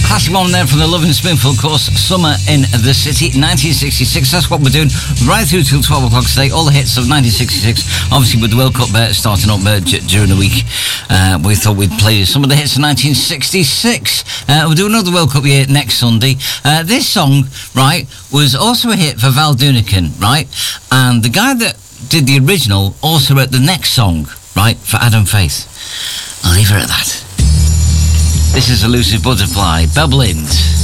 Classic one there from the Loving Spoonful, of course, Summer in the City, 1966. That's what we're doing right through till 12 o'clock today. All the hits of 1966, obviously with the World Cup starting up during the week. We thought we'd play some of the hits of 1966. We'll do another World Cup year next Sunday. This song, right, was also a hit for Val Doonican, right? And the guy that did the original also wrote the next song, right, for Adam Faith. I'll leave her at that. This is Elusive Butterfly, Bell Blins.